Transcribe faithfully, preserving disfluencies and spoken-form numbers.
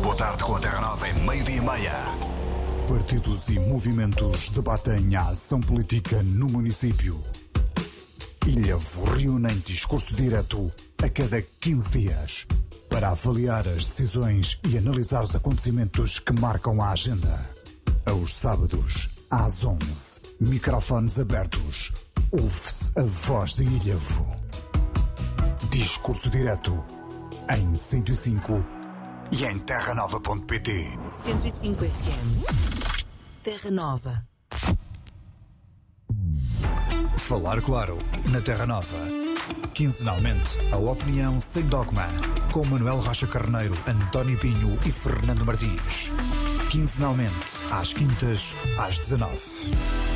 Boa tarde com a Terra Nova em meio-dia e meia. Partidos e movimentos debatem a ação política no município. Ilhavo reúne em discurso direto a cada quinze dias para avaliar as decisões e analisar os acontecimentos que marcam a agenda. Aos sábados, às onze, microfones abertos, ouve-se a voz de Ilhavo. Discurso direto em cento e cinco e em terra nova ponto pt. cento e cinco F M. Terra Nova. Falar claro na Terra Nova. Quinzenalmente, a opinião sem dogma, com Manuel Rocha Carneiro, António Pinho e Fernando Martins. Quinzenalmente, às quintas, às dezanove.